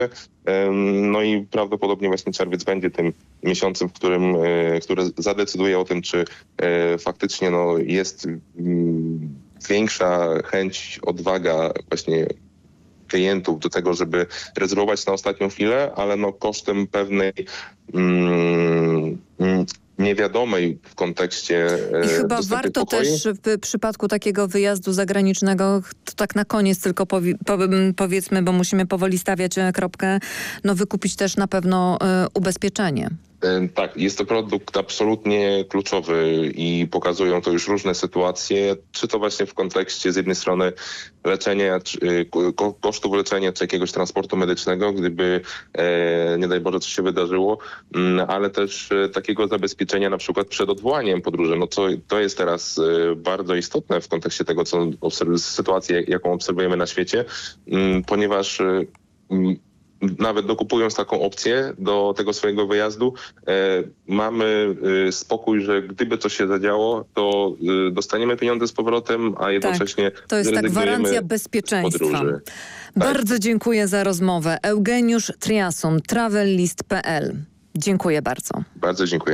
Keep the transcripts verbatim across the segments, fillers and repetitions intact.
No i prawdopodobnie właśnie czerwiec będzie tym miesiącem, w którym, który zadecyduje o tym, czy faktycznie no, jest większa chęć, odwaga właśnie klientów do tego, żeby rezerwować na ostatnią chwilę, ale no kosztem pewnej mm, niewiadomej w kontekście I chyba warto pokoi. też w przypadku takiego wyjazdu zagranicznego, to tak na koniec tylko powi powiedzmy, bo musimy powoli stawiać kropkę, no wykupić też na pewno y, ubezpieczenie. Tak, jest to produkt absolutnie kluczowy i pokazują to już różne sytuacje, czy to właśnie w kontekście z jednej strony leczenia, czy, ko kosztów leczenia, czy jakiegoś transportu medycznego, gdyby e, nie daj Boże coś się wydarzyło, m, ale też e, takiego zabezpieczenia na przykład przed odwołaniem podróży. No co, to jest teraz e, bardzo istotne w kontekście tego, co sytuacji, jaką obserwujemy na świecie, m, ponieważ e, m, nawet dokupując taką opcję do tego swojego wyjazdu, e, mamy e, spokój, że gdyby coś się zadziało, to e, dostaniemy pieniądze z powrotem, a jednocześnie tak, to jest ta gwarancja bezpieczeństwa. Tak. Bardzo dziękuję za rozmowę. Eugeniusz Triasun, travellist kropka p l. Dziękuję bardzo. Bardzo dziękuję.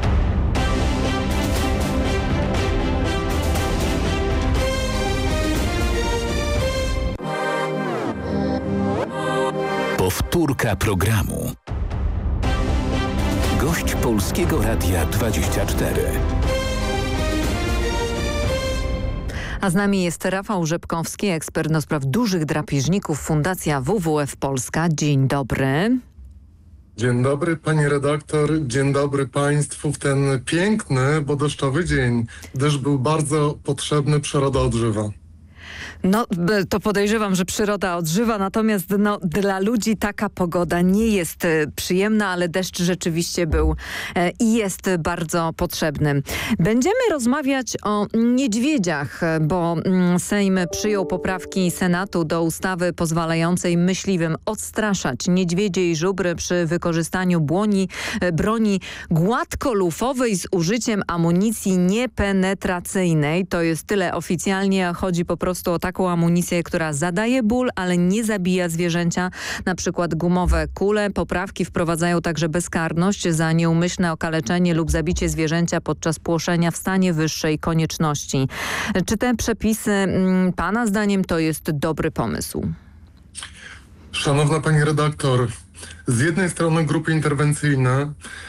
Powtórka programu. Gość Polskiego Radia dwadzieścia cztery. A z nami jest Rafał Rzepkowski, ekspert do spraw dużych drapieżników, Fundacja W W F Polska. Dzień dobry. Dzień dobry pani redaktor, dzień dobry państwu w ten piękny, bo deszczowy dzień. Deszcz był bardzo potrzebny, przyroda odżywa. No, to podejrzewam, że przyroda odżywa, natomiast no, dla ludzi taka pogoda nie jest e, przyjemna, ale deszcz rzeczywiście był e, i jest bardzo potrzebny. Będziemy rozmawiać o niedźwiedziach, bo mm, Sejm przyjął poprawki Senatu do ustawy pozwalającej myśliwym odstraszać niedźwiedzie i żubry przy wykorzystaniu błoni, e, broni gładkolufowej z użyciem amunicji niepenetracyjnej. To jest tyle oficjalnie, a chodzi po prostu o taką amunicję, która zadaje ból, ale nie zabija zwierzęcia, na przykład gumowe kule. Poprawki wprowadzają także bezkarność za nieumyślne okaleczenie lub zabicie zwierzęcia podczas płoszenia w stanie wyższej konieczności. Czy te przepisy m, pana zdaniem to jest dobry pomysł? Szanowna pani redaktor, z jednej strony grupy interwencyjne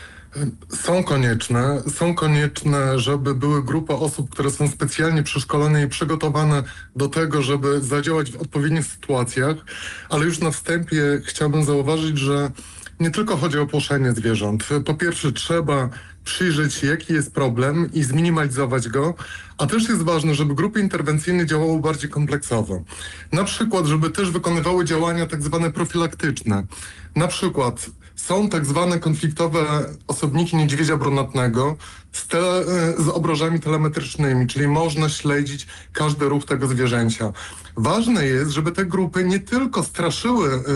są konieczne. Są konieczne, żeby były grupy osób, które są specjalnie przeszkolone i przygotowane do tego, żeby zadziałać w odpowiednich sytuacjach, ale już na wstępie chciałbym zauważyć, że nie tylko chodzi o płoszenie zwierząt. Po pierwsze trzeba przyjrzeć się, jaki jest problem i zminimalizować go, a też jest ważne, żeby grupy interwencyjne działały bardziej kompleksowo. Na przykład, żeby też wykonywały działania tak zwane profilaktyczne. Na przykład są tak zwane konfliktowe osobniki niedźwiedzia brunatnego z, tele, z obrożami telemetrycznymi, czyli można śledzić każdy ruch tego zwierzęcia. Ważne jest, żeby te grupy nie tylko straszyły yy,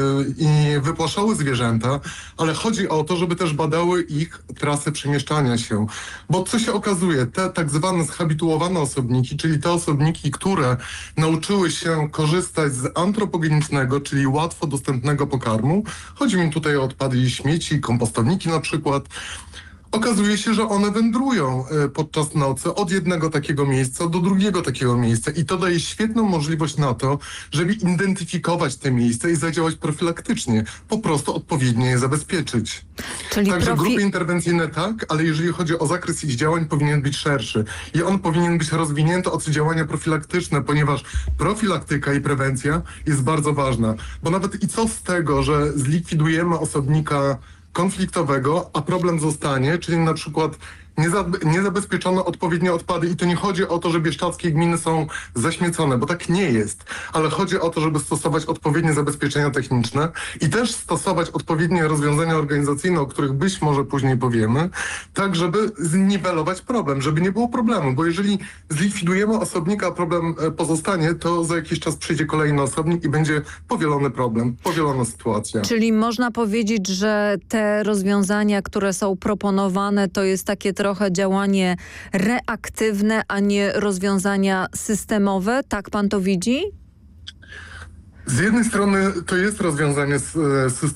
i wypłaszały zwierzęta, ale chodzi o to, żeby też badały ich trasy przemieszczania się. Bo co się okazuje, te tak zwane zhabituowane osobniki, czyli te osobniki, które nauczyły się korzystać z antropogenicznego, czyli łatwo dostępnego pokarmu, chodzi mi tutaj o odpady i śmieci, kompostowniki na przykład, okazuje się, że one wędrują podczas nocy od jednego takiego miejsca do drugiego takiego miejsca i to daje świetną możliwość na to, żeby identyfikować te miejsca i zadziałać profilaktycznie, po prostu odpowiednio je zabezpieczyć. Czyli Także profi... grupy interwencyjne tak, ale jeżeli chodzi o zakres ich działań, powinien być szerszy i on powinien być rozwinięty od działania profilaktyczne, ponieważ profilaktyka i prewencja jest bardzo ważna, bo nawet i co z tego, że zlikwidujemy osobnika konfliktowego, a problem zostanie, czyli na przykład niezabezpieczone odpowiednie odpady i to nie chodzi o to, że bieszczadzkie gminy są zaśmiecone, bo tak nie jest, ale chodzi o to, żeby stosować odpowiednie zabezpieczenia techniczne i też stosować odpowiednie rozwiązania organizacyjne, o których być może później powiemy, tak żeby zniwelować problem, żeby nie było problemu, bo jeżeli zlikwidujemy osobnika, a problem pozostanie, to za jakiś czas przyjdzie kolejny osobnik i będzie powielony problem, powielona sytuacja. Czyli można powiedzieć, że te rozwiązania, które są proponowane, to jest takie trochę działanie reaktywne, a nie rozwiązania systemowe. Tak pan to widzi? Z jednej strony to jest rozwiązanie systemowe,